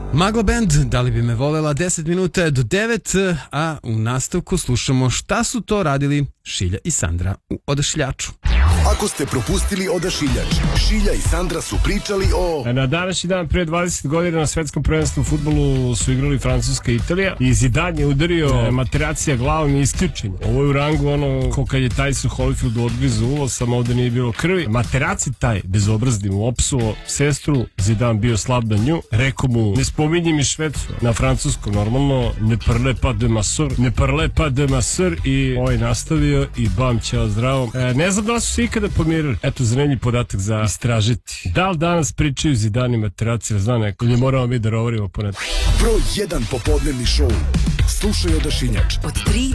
Magla Band, da li bi me volela, 10 minuta do 9, a u nastavku slušamo šta su to radili Šilja i Sandra u Odašiljaču. Ako ste propustili Odašiljač, Šilja i Sandra su pričali o... Na današnji dan prije 20 godina na svetskom prvenstvu u fudbalu su igrali Francuska i Italija i Zidane je udario Materacija glavom i isključen. Ovo je u rangu ono ko kad je Tyson Holyfield odgrizu uvo, samo ovde nije bilo krvi. Materaci taj bezobrazni mu opsuo sestru, Zidane bio slab na nju, rekao mu ne spominji mi Švedsku na francuskom, normalno ne parle pas de ma soeur, ne parle pas de ma soeur i ovaj nastavio i bam, ćao zdravo. Ne znam da li su se ikada pomirili. Eto, zanimljiv podatak za istražiti. Da li danas pričaju Zidane i Materaci, ne znam neko, ili moramo mi da rovorimo ponad. Broj 1 popodnevni šou. Slušaj Odašiljač. Od 3